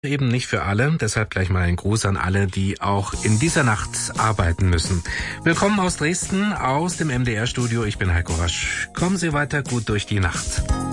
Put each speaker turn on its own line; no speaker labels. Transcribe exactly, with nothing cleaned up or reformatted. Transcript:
Eben nicht für alle, deshalb gleich mal ein Gruß an alle, die auch in dieser Nacht arbeiten müssen. Willkommen aus Dresden, aus dem M D R-Studio. Ich bin Heiko Rasch. Kommen Sie weiter gut durch die Nacht.